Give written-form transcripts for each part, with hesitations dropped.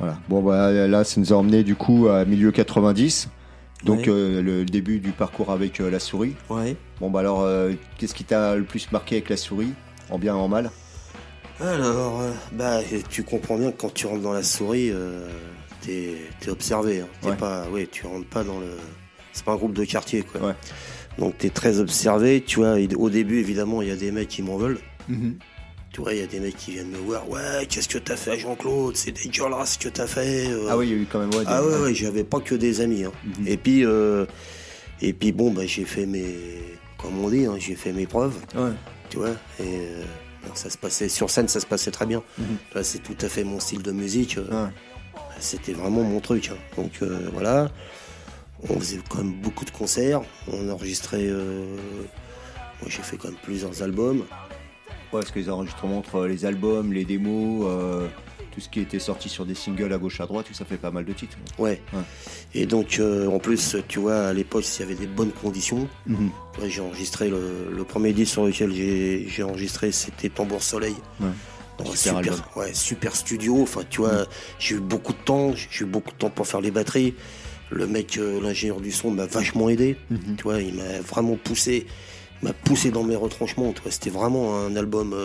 Voilà. Bon, bah, là, ça nous a emmené du coup à milieu 90. Donc, le début du parcours avec La Souris. Ouais. Bon, bah alors, qu'est-ce qui t'a le plus marqué avec La Souris, en bien et en mal? Alors, tu comprends bien que quand tu rentres dans La Souris, t'es observé. Hein. Tu rentres pas dans le. C'est pas un groupe de quartier, quoi. Ouais. Donc t'es très observé. Tu vois, au début, évidemment, il y a des mecs qui m'en veulent. Mm-hmm. Tu vois, il y a des mecs qui viennent me voir. Ouais, qu'est-ce que t'as fait à Jean-Claude? C'est dégueulasse ce que t'as fait. Ah oui, il y a eu quand même. Ouais, j'avais pas que des amis. Hein. Mm-hmm. Et puis bon, bah j'ai fait comme on dit, hein, j'ai fait mes preuves. Ouais. Tu vois, et ça se passait sur scène, ça se passait très bien. Mm-hmm. Là, c'est tout à fait mon style de musique. C'était vraiment mon truc. Hein. Donc voilà, on faisait quand même beaucoup de concerts. On enregistrait. Moi, j'ai fait quand même plusieurs albums. Ouais, parce que les enregistrements entre les albums, les démos, tout ce qui était sorti sur des singles à gauche à droite, tout ça fait pas mal de titres. Ouais. Et donc, en plus, tu vois, à l'époque, s'il y avait des bonnes conditions, ouais, j'ai enregistré le premier disque sur lequel j'ai enregistré, c'était Tambour Soleil. Ouais. Dans un super studio. Enfin, tu vois, j'ai eu beaucoup de temps pour faire les batteries. Le mec, l'ingénieur du son, m'a vachement aidé. Tu vois, il m'a vraiment poussé. M'a poussé dans mes retranchements. Tu vois, c'était vraiment un album,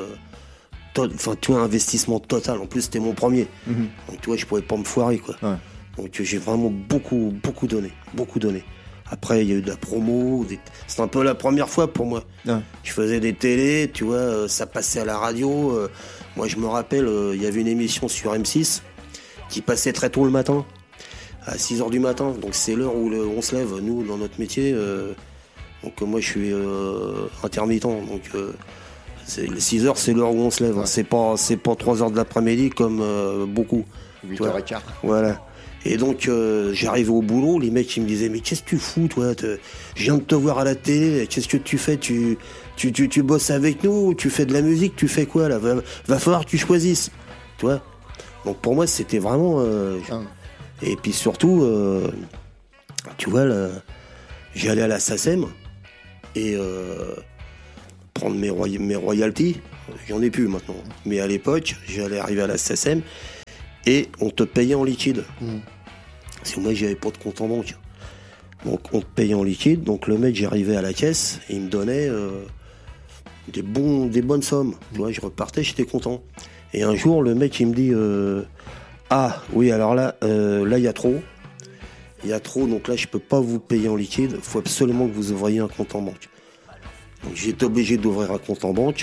tu vois, investissement total. En plus, c'était mon premier. Donc, tu vois, je pouvais pas me foirer, quoi. Ouais. Donc, j'ai vraiment beaucoup donné. Après, il y a eu de la promo. C'était un peu la première fois pour moi. Ouais. Je faisais des télés, tu vois, ça passait à la radio. Moi, je me rappelle, il y avait une émission sur M6 qui passait très tôt le matin, à 6h du matin. Donc, c'est l'heure où on se lève, nous, dans notre métier. Donc, moi, je suis intermittent. Donc, les 6h, c'est l'heure où on se lève. Ouais. C'est pas 3h de l'après-midi comme beaucoup. 8h15. Voilà. Et donc, j'arrivais au boulot, les mecs ils me disaient mais qu'est-ce que tu fous, toi? Je viens de te voir à la télé, qu'est-ce que tu fais? Tu bosses avec nous, tu fais de la musique, tu fais quoi là? Va falloir que tu choisisses, tu vois. Donc pour moi c'était vraiment. Et puis surtout, tu vois, j'allais à la SACEM et prendre mes royalties. J'en ai plus maintenant, mais à l'époque, j'allais arriver à la SACEM. Et on te payait en liquide. Parce que moi, j'avais pas de compte en banque. Donc, on te payait en liquide. Donc, le mec, j'arrivais à la caisse et il me donnait des bonnes sommes. Tu vois, je repartais, j'étais content. Et un jour, le mec, il me dit ah, oui, alors là, il y a trop. Il y a trop, donc là, je peux pas vous payer en liquide. Il faut absolument que vous ouvriez un compte en banque. Donc, j'ai été obligé d'ouvrir un compte en banque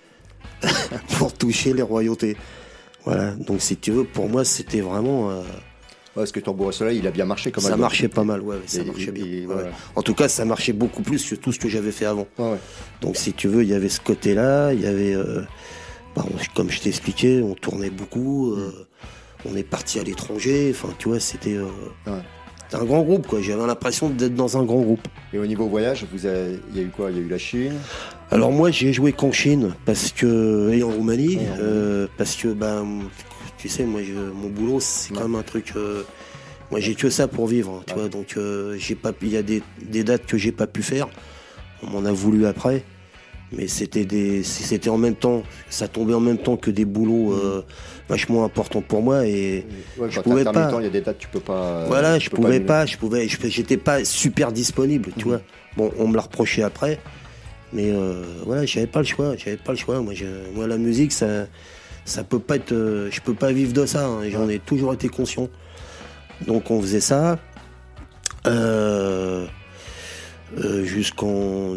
pour toucher les royautés. Voilà, donc si tu veux, pour moi, c'était vraiment. Ouais, parce que Tambour Soleil, il a bien marché comme ça marchait pas mal, ça marchait bien. Ouais. En tout cas, ça marchait beaucoup plus que tout ce que j'avais fait avant. Ouais. Donc si tu veux, il y avait ce côté-là, il y avait. Comme je t'ai expliqué, on tournait beaucoup, on est parti à l'étranger, enfin, tu vois, c'était. C'était un grand groupe, quoi. J'avais l'impression d'être dans un grand groupe. Et au niveau voyage, il y a eu quoi? Il y a eu la Chine? Alors moi, j'ai joué qu'en Chine et en Roumanie, parce que tu sais, moi, mon boulot, c'est quand même un truc. Moi, j'ai que ça pour vivre, hein, tu vois. Donc, il y a des dates que j'ai pas pu faire. On m'en a voulu après, mais c'était en même temps. Ça tombait en même temps que des boulots vachement importants pour moi et je pouvais pas. Il y a des dates tu peux pas. Voilà, je pouvais pas. J'étais pas super disponible, tu vois. Bon, on me l'a reproché après. Mais voilà, j'avais pas le choix. Moi, la musique, ça peut pas être. Je peux pas vivre de ça. Hein, j'en ai toujours été conscient. Donc on faisait ça jusqu'en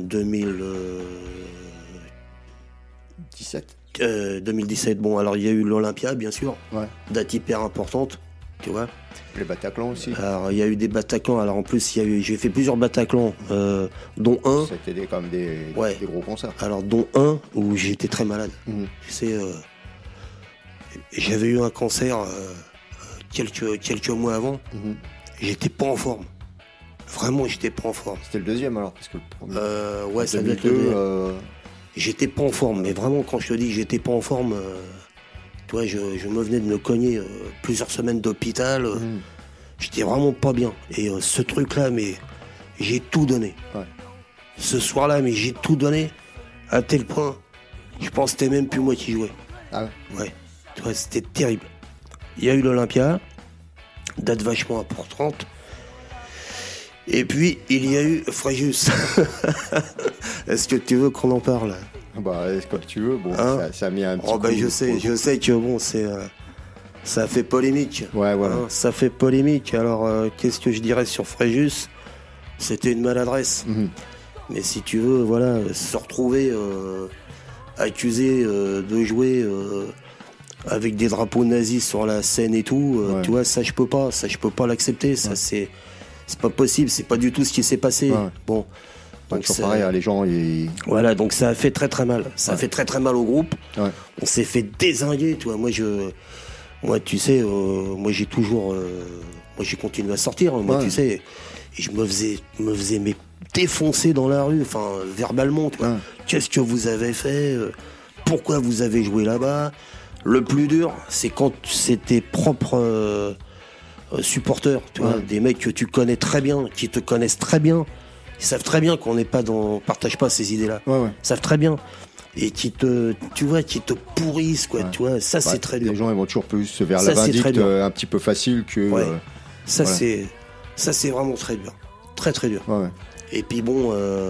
2017. 2017. Bon, alors il y a eu l'Olympia, bien sûr. Ouais. Date hyper importante, tu vois. Les Bataclan aussi. Alors il y a eu des Bataclan. Alors en plus, j'ai fait plusieurs Bataclan, dont un. C'était quand même des gros concerts. Alors dont un où j'étais très malade. Tu sais, j'avais eu un cancer quelques mois avant. J'étais pas en forme. Vraiment, j'étais pas en forme. C'était le deuxième alors, parce que le premier. Ouais, ça devait être le deuxième. J'étais pas en forme, mais vraiment, quand je te dis j'étais pas en forme, tu vois, je me venais de me cogner plusieurs semaines d'hôpital. J'étais vraiment pas bien. Et ce truc-là, mais j'ai tout donné. Ouais. Ce soir-là, mais j'ai tout donné à tel point, je pense que c'était même plus moi qui jouais. Ah ouais. Ouais. Tu vois, c'était terrible. Il y a eu l'Olympia. date vachement importante. Et puis, il y a eu Fréjus. Est-ce que tu veux qu'on en parle? Bah, comme tu veux. Bon, ça a mis un petit coup. Je sais que bon, ça fait polémique. Ouais, voilà. Ça fait polémique. Alors, qu'est-ce que je dirais sur Fréjus? C'était une maladresse. Mais si tu veux, voilà, se retrouver accusé de jouer avec des drapeaux nazis sur la scène et tout, tu vois, ça je peux pas l'accepter. Ça c'est pas possible, c'est pas du tout ce qui s'est passé. Bon, donc c'est pareil, les gens voilà, donc ça a fait très très mal. Ça a fait très très mal au groupe. On s'est fait dézinguer, tu vois. Moi tu sais, moi j'ai toujours moi j'ai continué à sortir, moi tu sais, et je me faisais mais défoncer dans la rue, enfin verbalement, tu vois. Qu'est-ce que vous avez fait? Pourquoi vous avez joué là-bas? Le plus dur, c'est quand c'est tes propres supporters, tu vois, des mecs que tu connais très bien, qui te connaissent très bien, ils savent très bien qu'on n'est pas partage pas ces idées-là. Ils savent très bien. Et qui te pourrissent, quoi, tu vois, ça c'est très dur. Les gens ils vont toujours plus vers la vindicte un petit peu facile que. Ça c'est vraiment très dur, très très dur. Et puis bon,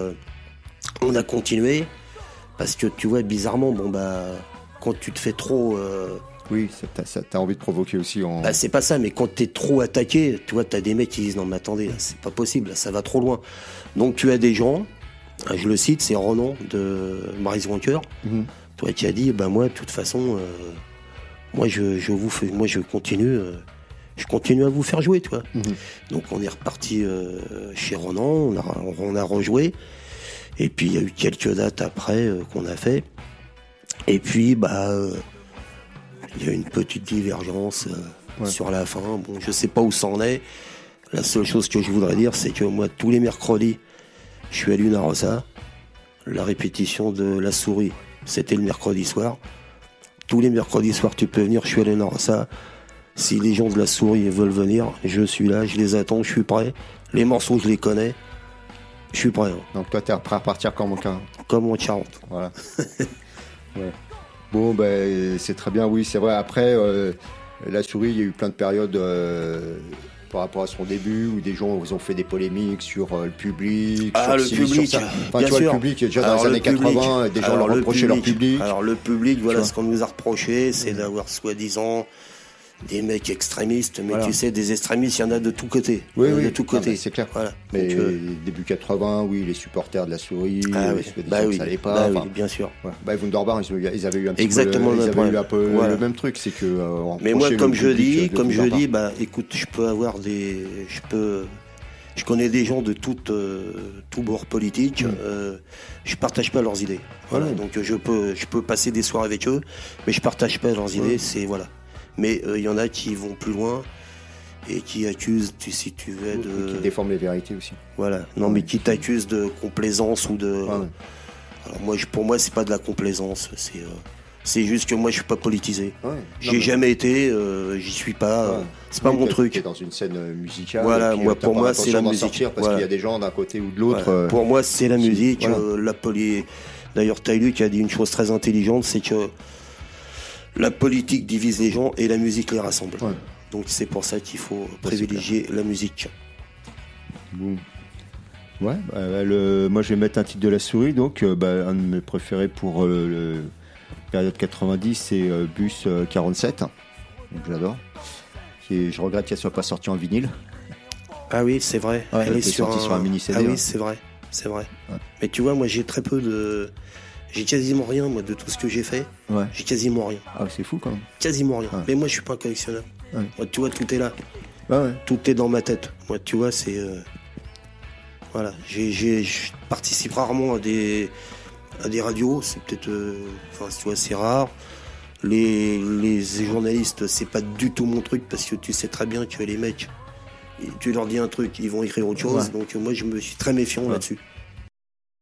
on a continué parce que tu vois, bizarrement, bon bah, quand tu te fais trop. Oui, t'as envie de provoquer aussi. Bah, c'est pas ça, mais quand t'es trop attaqué, tu vois, t'as des mecs qui disent non mais attendez, là, c'est pas possible, là, ça va trop loin. Donc tu as des gens, je le cite, c'est Ronan de Mary's Wanker, toi qui a dit bah moi de toute façon, moi je continue. Je continue à vous faire jouer, tu vois. Donc on est reparti chez Ronan, on a rejoué. Et puis il y a eu quelques dates après qu'on a fait. Et puis bah il y a eu une petite divergence sur la fin. Bon, je sais pas où ça en est. La seule chose que je voudrais dire, c'est que moi tous les mercredis, je suis à Luna Rossa. La répétition de La Souris, c'était le mercredi soir. Tous les mercredis soirs, tu peux venir, je suis à Luna Rossa. Si les gens de La Souris veulent venir, je suis là, je les attends, je suis prêt. Les morceaux, je les connais. Je suis prêt. Donc toi, t'es prêt à partir comme en Charente. Voilà. Bon, ben, c'est très bien, oui, c'est vrai. Après, La Souris, il y a eu plein de périodes par rapport à son début où des gens ils ont fait des polémiques sur le public. Ah, sur le public, bien sûr. Le public, déjà dans les années 80, des gens leur reprochaient leur public. Alors le public, voilà ce qu'on nous a reproché, c'est d'avoir soi-disant des mecs extrémistes, mais tu sais, des extrémistes, il y en a de tous côtés. De tous côtés. C'est clair. Voilà. Mais début 80, oui, les supporters de La Souris, ça allait pas. Oui, bien sûr. Wunderbar, ils avaient eu un petit exactement peu, le même truc, c'est que. Mais moi, comme je dis, bah, écoute, je connais des gens de tout bord politique. Je partage pas leurs idées. Voilà. Donc je peux passer des soirs avec eux, mais je partage pas leurs idées. C'est voilà. Mais il y en a qui vont plus loin et qui accusent, si tu veux, qui déforment les vérités aussi. Voilà. Non, mais qui t'accusent de complaisance ou de. Alors pour moi, c'est pas de la complaisance. C'est juste que moi, je suis pas politisé. J'ai jamais été. J'y suis pas. C'est pas mon truc. T'es dans une scène musicale. Voilà. Pour moi, c'est la musique. Parce qu'il y a des gens d'un côté ou de l'autre. Pour moi, c'est la musique. D'ailleurs, Taïluc a dit une chose très intelligente, c'est que la politique divise les gens et la musique les rassemble. Donc c'est pour ça qu'il faut privilégier la musique. Bon. Ouais, moi je vais mettre un titre de La Souris, donc un de mes préférés pour le période 90, c'est Bus 47, donc j'adore. Je regrette qu'elle soit pas sortie en vinyle. Ah oui, c'est vrai. Elle est sortie sur un mini CD. Ah oui, c'est vrai. Mais tu vois, moi j'ai très peu de. J'ai quasiment rien, moi, de tout ce que j'ai fait. J'ai quasiment rien. Ah, c'est fou, quand même. Quasiment rien. Mais moi, je suis pas un collectionneur. Moi, tu vois, tout est là. Tout est dans ma tête. Moi, tu vois, c'est... Voilà. Je participe rarement à des radios. C'est peut-être... Enfin, tu vois, c'est rare. Les journalistes, c'est pas du tout mon truc, parce que tu sais très bien que les mecs, tu leur dis un truc, ils vont écrire autre chose. Donc, moi, je me suis très méfiant là-dessus.